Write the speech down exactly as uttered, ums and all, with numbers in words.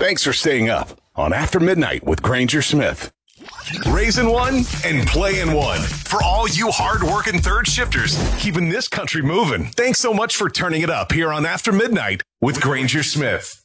Thanks for staying up on After Midnight with Granger Smith. Raising one and playing one. For all you hard-working third shifters, keeping this country moving. Thanks so much for turning it up here on After Midnight with Granger Smith.